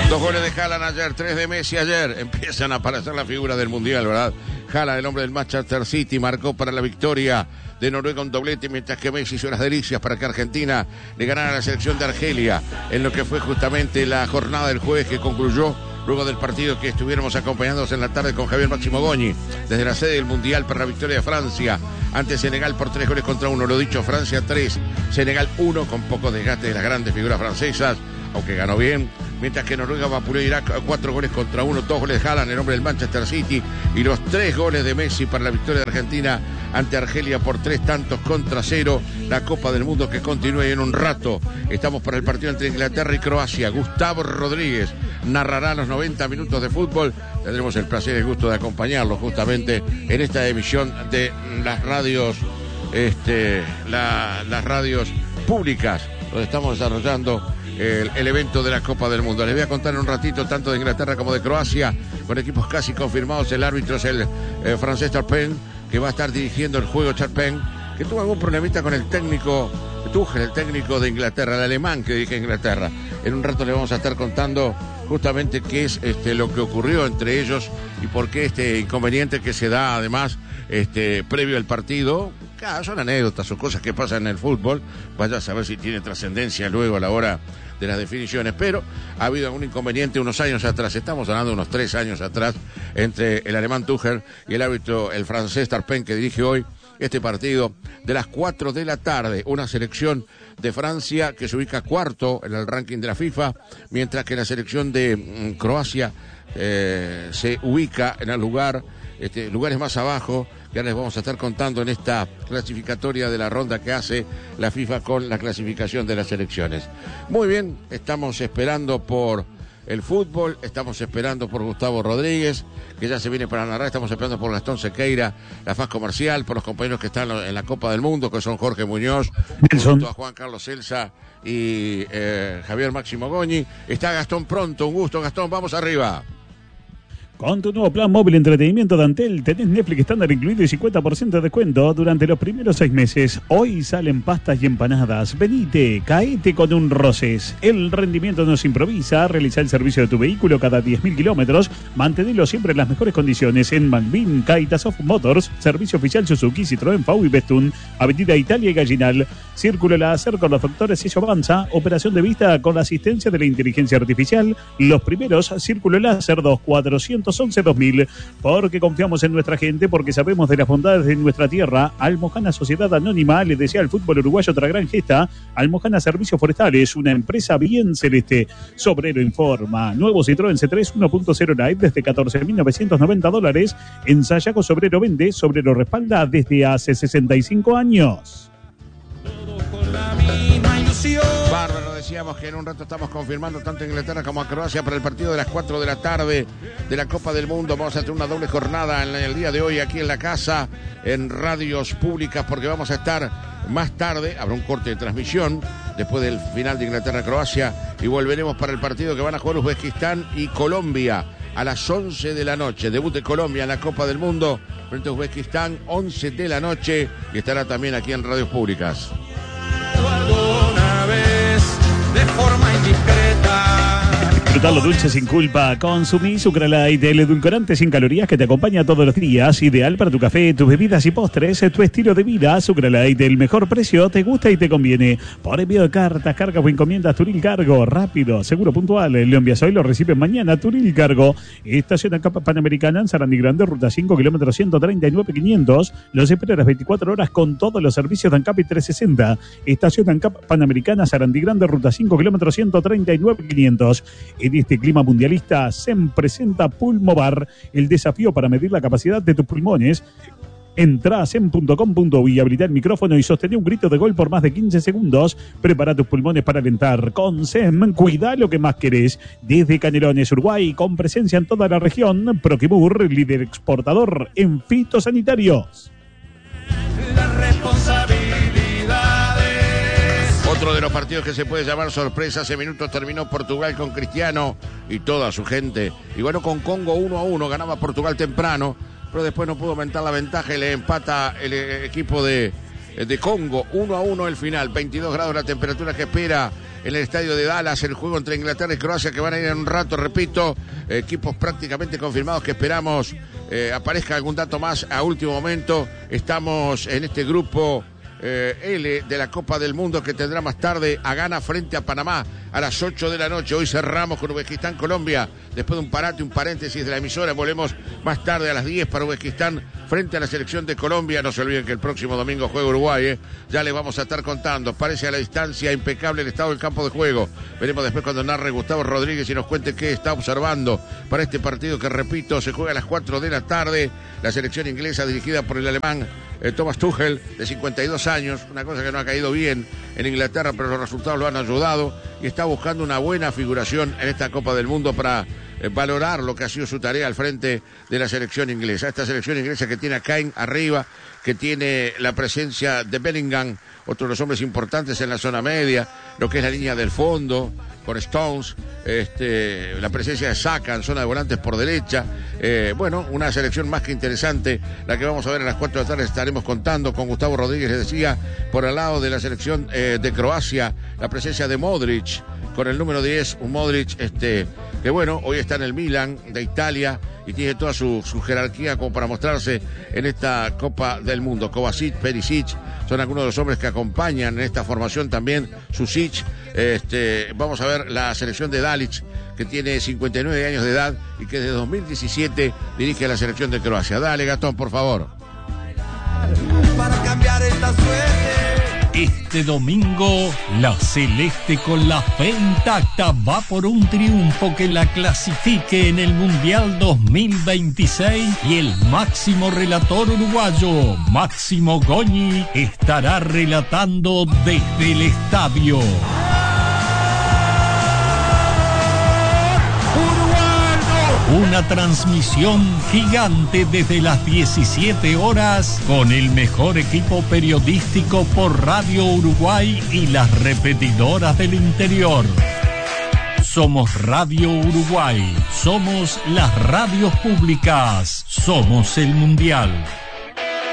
2 goles de Haaland ayer, 3 de Messi ayer. Empiezan a aparecer la figura del Mundial, ¿verdad? Haaland, el hombre del Manchester City, marcó para la victoria de Noruega un doblete, mientras que Messi hizo unas delicias para que Argentina le ganara a la selección de Argelia, en lo que fue justamente la jornada del jueves que concluyó luego del partido que estuviéramos acompañándonos en la tarde con Javier Máximo Goñi, desde la sede del Mundial para la victoria de Francia ante Senegal por 3-1. Lo dicho, Francia 3, Senegal 1, con poco desgaste de las grandes figuras francesas, aunque ganó bien, mientras que Noruega vapuleó a Irak 4-1, 2 goles de Haaland, el hombre del Manchester City, y los 3 goles de Messi para la victoria de Argentina ante Argelia por 3-0, la Copa del Mundo que continúa y en un rato estamos para el partido entre Inglaterra y Croacia. Gustavo Rodríguez narrará los 90 minutos de fútbol. Tendremos el placer y el gusto de acompañarlo justamente en esta emisión de las radios, las radios públicas, donde estamos desarrollando el evento de la Copa del Mundo. Les voy a contar en un ratito tanto de Inglaterra como de Croacia, con equipos casi confirmados. El árbitro es el francés Turpin, que va a estar dirigiendo el juego. Turpin, que tuvo algún problemita con el técnico Tuchel, el técnico de Inglaterra, el alemán que dirige Inglaterra. En un rato le vamos a estar contando justamente qué es lo que ocurrió entre ellos y por qué este inconveniente que se da además previo al partido. Son anécdotas, son cosas que pasan en el fútbol. Vaya a saber si tiene trascendencia luego a la hora de las definiciones, pero ha habido algún inconveniente unos años atrás, estamos hablando de unos 3 años atrás, entre el alemán Tuchel y el árbitro, el francés Turpin, que dirige hoy este partido de las 4 de la tarde, una selección de Francia que se ubica cuarto en el ranking de la FIFA, mientras que la selección de Croacia se ubica en el lugares más abajo, que ahora les vamos a estar contando en esta clasificatoria de la ronda que hace la FIFA con la clasificación de las selecciones. Muy bien, estamos esperando por el fútbol, estamos esperando por Gustavo Rodríguez, que ya se viene para narrar, estamos esperando por Gastón Sequeira, la faz comercial, por los compañeros que están en la Copa del Mundo, que son Jorge Muñoz, junto a Juan Carlos Celsa y Javier Máximo Goñi. Está Gastón pronto, un gusto Gastón, vamos arriba. Con tu nuevo plan móvil entretenimiento de Antel, tenés Netflix estándar incluido y 50% de descuento durante los primeros 6 meses. Hoy salen pastas y empanadas. Venite, caete con un Roses. El rendimiento no se improvisa. Realiza el servicio de tu vehículo cada 10.000 kilómetros. Mantenelo siempre en las mejores condiciones en Malvin, Kaitasoft Motors, servicio oficial Suzuki, Citroën, Pau y Bestun, Avenida Italia y Gallinal. Círculo Láser con los factores Sello Avanza. Operación de vista con la asistencia de la inteligencia artificial. Los primeros Círculo Láser 2411-2000. Porque confiamos en nuestra gente, porque sabemos de las bondades de nuestra tierra. Almojana Sociedad Anónima le desea al fútbol uruguayo otra gran gesta. Almojana Servicios Forestales, una empresa bien celeste. Sobrero informa. Nuevo Citroën C3 1.0 Live desde $14.990. En Sayago Sobrero vende, Sobrero respalda desde hace 65 años. Bárbaro, decíamos que en un rato estamos confirmando tanto a Inglaterra como a Croacia para el partido de las 4 de la tarde de la Copa del Mundo. Vamos a tener una doble jornada en el día de hoy aquí en la casa, en radios públicas, porque vamos a estar más tarde, habrá un corte de transmisión después del final de Inglaterra-Croacia y volveremos para el partido que van a jugar Uzbekistán y Colombia a las 11 de la noche. Debut de Colombia en la Copa del Mundo frente a Uzbekistán, 11 de la noche, y estará también aquí en radios públicas. Alguna vez de forma indiscreta. Disfrutar lo dulce sin culpa. Consumí Sucralite, el edulcorante sin calorías que te acompaña todos los días. Ideal para tu café, tus bebidas y postres, tu estilo de vida. Sucralite, el mejor precio, te gusta y te conviene. Por envío de cartas, cargas o encomiendas, Turil Cargo. Rápido, seguro, puntual. Lo envías hoy, lo reciben mañana. Turil Cargo. Estación ANCAP Panamericana en Sarandí Grande, ruta 5, kilómetro 139.500. Los espera a las 24 horas con todos los servicios de ANCAP y 360. Estación ANCAP Panamericana, Sarandí Grande, ruta 5, kilómetro 139.500. En este clima mundialista, SEM presenta Pulmobar, el desafío para medir la capacidad de tus pulmones. Entrá a sem.com.uy, habilita el micrófono y sostén un grito de gol por más de 15 segundos. Prepara tus pulmones para alentar. Con SEM, cuida lo que más querés. Desde Canelones, Uruguay, con presencia en toda la región, Proquimur, líder exportador en fitosanitarios. La responsabilidad. Otro de los partidos que se puede llamar sorpresa, hace minutos terminó Portugal con Cristiano y toda su gente. Y bueno, con Congo 1-1, ganaba Portugal temprano, pero después no pudo aumentar la ventaja y le empata el equipo de Congo. 1-1 el final, 22 grados la temperatura que espera en el estadio de Dallas, el juego entre Inglaterra y Croacia, que van a ir en un rato, repito, equipos prácticamente confirmados que esperamos aparezca algún dato más a último momento. Estamos en este grupo L de la Copa del Mundo, que tendrá más tarde a Ghana frente a Panamá a las 8 de la noche. Hoy cerramos con Uzbekistán, Colombia, después de un parate, un paréntesis de la emisora. Volvemos más tarde a las 10 para Uzbekistán frente a la selección de Colombia. No se olviden que el próximo domingo juega Uruguay, ya les vamos a estar contando. Parece a la distancia impecable el estado del campo de juego. Veremos después cuando narre Gustavo Rodríguez y nos cuente qué está observando para este partido que, repito, se juega a las 4 de la tarde. La selección inglesa, dirigida por el alemán Thomas Tuchel, de 52 años, una cosa que no ha caído bien en Inglaterra, pero los resultados lo han ayudado, y está buscando una buena figuración en esta Copa del Mundo para valorar lo que ha sido su tarea al frente de la selección inglesa. Esta selección inglesa que tiene a Kane arriba, que tiene la presencia de Bellingham, otro de los hombres importantes en la zona media, lo que es la línea del fondo, con Stones, la presencia de Saka en zona de volantes por derecha. Bueno, una selección más que interesante, la que vamos a ver a las 4 de la tarde. Estaremos contando con Gustavo Rodríguez, les decía, por el lado de la selección de Croacia, la presencia de Modric, con el número 10, un Modric que bueno, hoy está en el Milan de Italia y tiene toda su jerarquía como para mostrarse en esta Copa del Mundo. Kovacic, Perisic, son algunos de los hombres que acompañan en esta formación, también Susic. Vamos a ver la selección de Dalic, que tiene 59 años de edad y que desde 2017 dirige a la selección de Croacia. Dale, Gastón, por favor. Para cambiar esta suerte. Este domingo, la Celeste, con la fe intacta, va por un triunfo que la clasifique en el Mundial 2026, y el máximo relator uruguayo, Máximo Goñi, estará relatando desde el estadio. Una transmisión gigante desde las 17 horas con el mejor equipo periodístico por Radio Uruguay y las repetidoras del interior. Somos Radio Uruguay, somos las radios públicas, somos el Mundial.